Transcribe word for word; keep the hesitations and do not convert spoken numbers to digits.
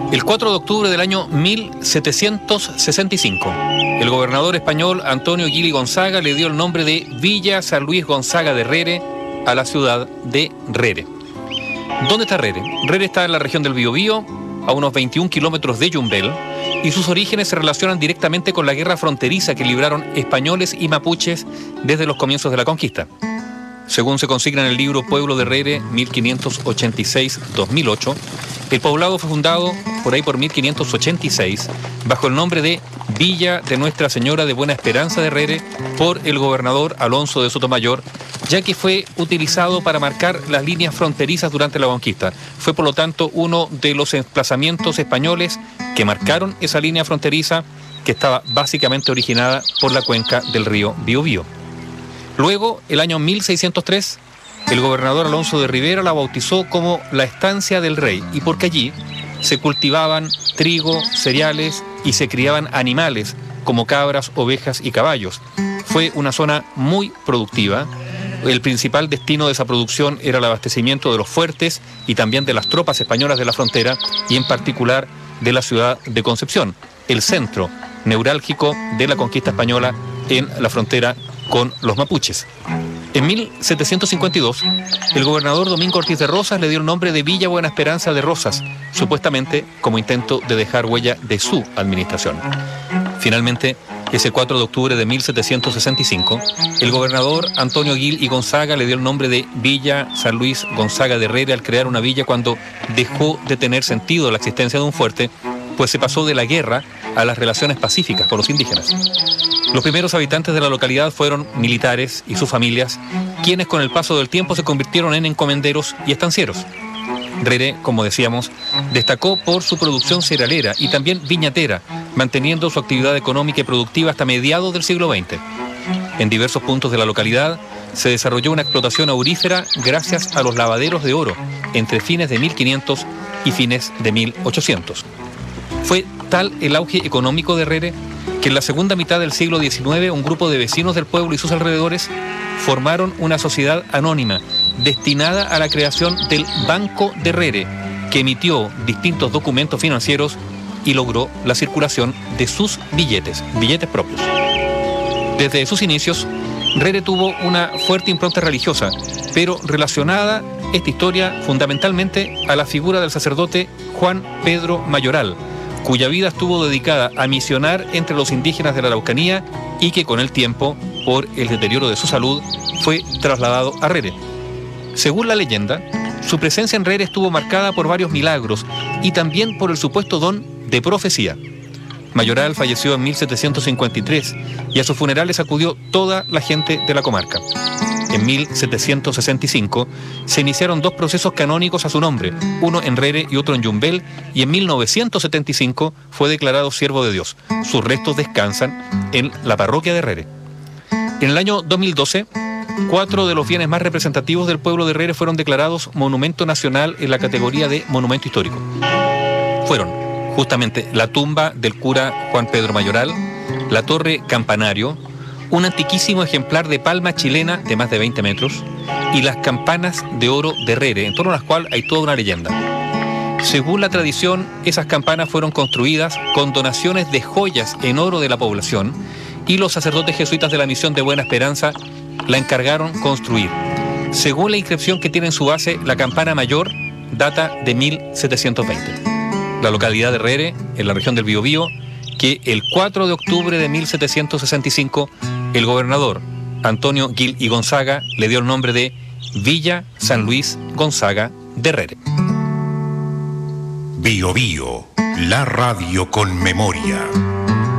El cuatro de octubre del año mil setecientos sesenta y cinco, el gobernador español Antonio Gil y Gonzaga le dio el nombre de Villa San Luis Gonzaga de Rere a la ciudad de Rere. ¿Dónde está Rere? Rere está en la región del Biobío, a unos veintiún kilómetros de Yumbel, y sus orígenes se relacionan directamente con la guerra fronteriza que libraron españoles y mapuches desde los comienzos de la conquista. Según se consigna en el libro Pueblo de Rere, mil quinientos ochenta y seis a dos mil ocho, el poblado fue fundado por ahí por mil quinientos ochenta y seis bajo el nombre de Villa de Nuestra Señora de Buena Esperanza de Rere por el gobernador Alonso de Sotomayor, ya que fue utilizado para marcar las líneas fronterizas durante la conquista. Fue por lo tanto uno de los emplazamientos españoles que marcaron esa línea fronteriza que estaba básicamente originada por la cuenca del río Biobío. Luego, el año mil seiscientos tres, el gobernador Alonso de Rivera la bautizó como la Estancia del Rey, y porque allí se cultivaban trigo, cereales y se criaban animales como cabras, ovejas y caballos. Fue una zona muy productiva. El principal destino de esa producción era el abastecimiento de los fuertes y también de las tropas españolas de la frontera, y en particular de la ciudad de Concepción, el centro neurálgico de la conquista española en la frontera con los mapuches. En mil setecientos cincuenta y dos, el gobernador Domingo Ortiz de Rosas le dio el nombre de Villa Buena Esperanza de Rosas, supuestamente como intento de dejar huella de su administración. Finalmente, ese cuatro de octubre de mil setecientos sesenta y cinco, el gobernador Antonio Gil y Gonzaga le dio el nombre de Villa San Luis Gonzaga de Rere al crear una villa cuando dejó de tener sentido la existencia de un fuerte, pues se pasó de la guerra a las relaciones pacíficas con los indígenas. Los primeros habitantes de la localidad fueron militares y sus familias, quienes con el paso del tiempo se convirtieron en encomenderos y estancieros. Rere, como decíamos, destacó por su producción cerealera y también viñatera, manteniendo su actividad económica y productiva hasta mediados del siglo veinte. En diversos puntos de la localidad se desarrolló una explotación aurífera gracias a los lavaderos de oro entre fines de mil quinientos y fines de mil ochocientos. Fue tal el auge económico de Rere que en la segunda mitad del siglo diecinueve un grupo de vecinos del pueblo y sus alrededores formaron una sociedad anónima destinada a la creación del Banco de Rere, que emitió distintos documentos financieros y logró la circulación de sus billetes, billetes propios. Desde sus inicios, Rere tuvo una fuerte impronta religiosa, pero relacionada esta historia fundamentalmente a la figura del sacerdote Juan Pedro Mayoral, cuya vida estuvo dedicada a misionar entre los indígenas de la Araucanía y que con el tiempo, por el deterioro de su salud, fue trasladado a Rere. Según la leyenda, su presencia en Rere estuvo marcada por varios milagros y también por el supuesto don de profecía. Mayoral falleció en mil setecientos cincuenta y tres y a sus funerales acudió toda la gente de la comarca. En mil setecientos sesenta y cinco se iniciaron dos procesos canónicos a su nombre, uno en Rere y otro en Yumbel, y en mil novecientos setenta y cinco fue declarado siervo de Dios. Sus restos descansan en la parroquia de Rere. En el año dos mil doce, cuatro de los bienes más representativos del pueblo de Rere fueron declarados Monumento Nacional en la categoría de Monumento Histórico. Fueron justamente la tumba del cura Juan Pedro Mayoral, la torre campanario, un antiquísimo ejemplar de palma chilena de más de veinte metros y las campanas de oro de Rere, en torno a las cuales hay toda una leyenda. Según la tradición, esas campanas fueron construidas con donaciones de joyas en oro de la población y los sacerdotes jesuitas de la Misión de Buena Esperanza la encargaron construir. Según la inscripción que tiene en su base, la campana mayor data de mil setecientos veinte. La localidad de Rere, en la región del Biobío, que el cuatro de octubre de mil setecientos sesenta y cinco el gobernador Antonio Gil y Gonzaga le dio el nombre de Villa San Luis Gonzaga de Rere. Biobío, la radio con memoria.